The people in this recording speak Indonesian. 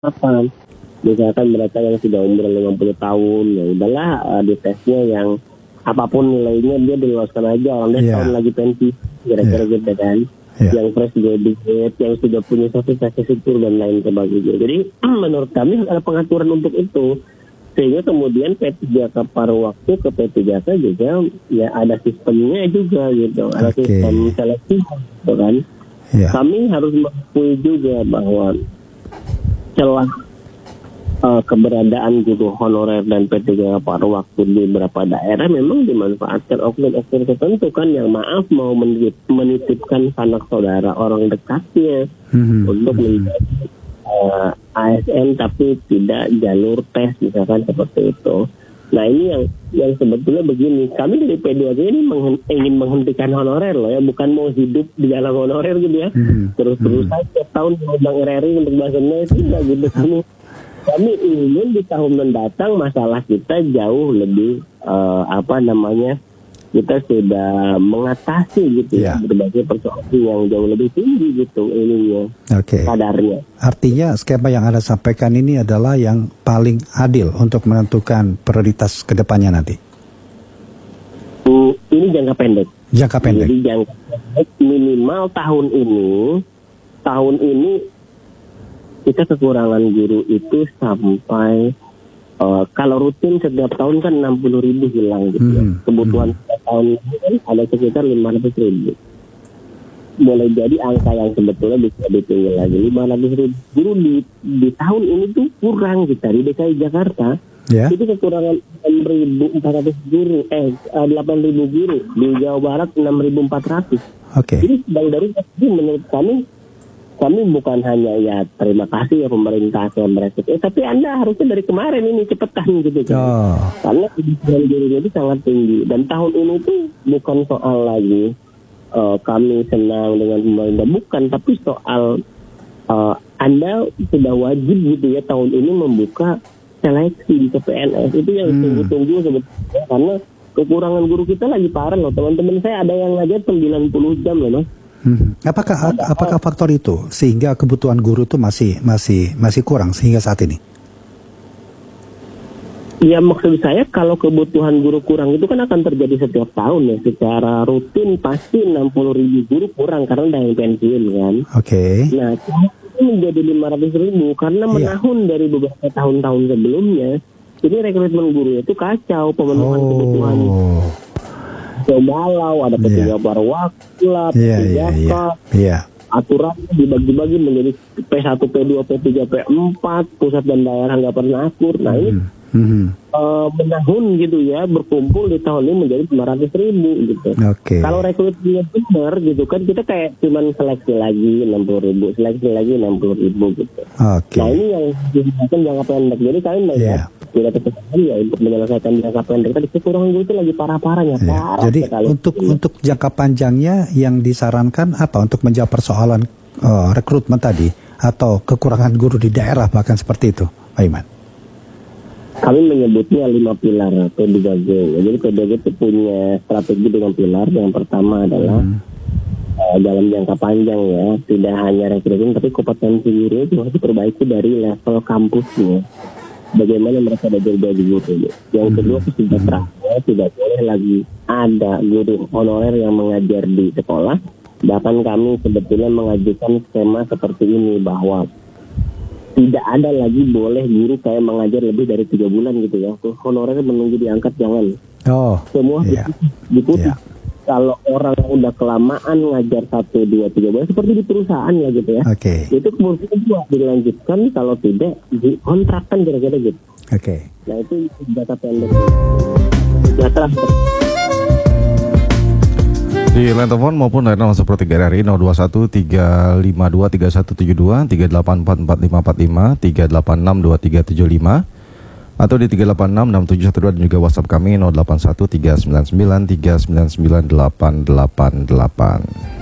apa. Misalkan mereka yang sudah umur 50 tahun, ya udahlah di tesnya yang apapun nilainya dia diloloskan aja, orang dia tahun lagi pensi, kira-kira gitu kan. Yang fresh graduate, yang sudah punya sertifikasi syukur dan lain sebagainya. Jadi menurut kami ada pengaturan untuk itu. Sehingga kemudian P3K paruh waktu ke P3K juga ya ada sistemnya juga gitu. Ada sistem seleksi gitu kan. Kami harus mengakui juga bahwa celah keberadaan guru honorer dan P3K paruh waktu di beberapa daerah memang dimanfaatkan oknum-oknum tertentu kan, yang maaf mau menitipkan sanak saudara orang dekatnya untuk menjadi ASN tapi tidak jalur tes misalkan seperti itu. Nah ini yang sebetulnya begini, kami dari P2G ini ingin menghentikan honorer loh ya, bukan mau hidup di dalam honorer gitu ya. Terus-terusan setiap tahun mengundang RRI untuk bahasa Indonesia, enggak gitu. Kami ingin di tahun mendatang masalah kita jauh lebih kita sudah mengatasi gitu ya berbagai persoalan yang jauh lebih tinggi gitu ininya kadarnya. Artinya skema yang Anda sampaikan ini adalah yang paling adil untuk menentukan prioritas kedepannya nanti. Ini jangka pendek. Jangka pendek. Jadi jangka pendek minimal tahun ini kita kekurangan guru itu sampai kalau rutin setiap tahun kan 60.000 hilang gitu ya. Kebutuhan tahun ini kan ada sekitar 500.000. Boleh jadi angka yang sebetulnya bisa ditinggi lagi. 500.000 guru di tahun ini tuh kurang kita di DKI Jakarta. Itu kekurangan 6.400 guru, 8.000 guru. Di Jawa Barat 6.400. Jadi sedang darurat. Menurut kami bukan hanya ya terima kasih ya pemerintah yang merespon, tapi Anda harusnya dari kemarin ini cepatkan gitu kan. Karena kebutuhan gurunya itu sangat tinggi dan tahun ini tuh bukan soal lagi kami senang dengan pemerintah, bukan, tapi soal Anda sudah wajib gitu ya tahun ini membuka seleksi ke PNS. Itu yang tunggu-tunggu sebetulnya, karena kekurangan guru kita lagi parah loh. Teman-teman saya ada yang ngajar 90 jam loh Mas. Apakah faktor itu sehingga kebutuhan guru itu masih kurang sehingga saat ini? Ya maksud saya kalau kebutuhan guru kurang itu kan akan terjadi setiap tahun ya. Secara rutin pasti 60.000 guru kurang karena ada yang pensiun kan. Nah itu menjadi 500.000 karena menahun dari beberapa tahun-tahun sebelumnya. Jadi rekrutmen guru itu kacau, pemenuhan kebutuhan balau, ada P3K paruh waktu lah, P3K, aturan dibagi-bagi menjadi P1, P2, P3, P4, pusat dan daerah nggak pernah akur. Nah ini menahun gitu ya, berkumpul di tahun ini menjadi 500.000 gitu. Kalau rekrutmennya benar gitu kan, kita kayak cuman seleksi lagi 60.000, seleksi lagi 60.000 gitu. Nah ini yang dimaksudkan jangka pendek. Jadi kami melihat tidak terkesan ya untuk menyelesaikan jangka pendek tadi, kekurangan guru itu lagi parah-parahnya. Jadi untuk jangka panjangnya yang disarankan apa untuk menjawab persoalan rekrutmen tadi atau kekurangan guru di daerah bahkan seperti itu, Pak Iman? Kami menyebutnya 5 pilar P3G. Jadi P3G itu punya strategi dengan pilar. Yang pertama adalah dalam jangka panjang ya, tidak hanya rekrutmen tapi kompetensi guru itu harus diperbaiki dari level kampusnya. Bagaimana mereka belajar dari guru. Yang kedua kesejahteraannya, tidak boleh lagi ada guru honorer yang mengajar di sekolah. Bahkan kami sebetulnya mengajukan skema seperti ini bahwa tidak ada lagi boleh guru kayak mengajar lebih dari 3 bulan gitu ya. Honorer menunggu diangkat jangan. Semua diputus. Kalau orang udah kelamaan ngajar 1, 2, 3 bulan seperti di perusahaan ya gitu ya. Itu kemudian dilanjutkan, kalau tidak dikontrakkan kira-kira gitu. Nah itu data pendek. Data di line telepon maupun dari 01 RRI 021 352 3172 3844545 3862375 atau di 3866712 dan juga WhatsApp kami 081 399 399 888.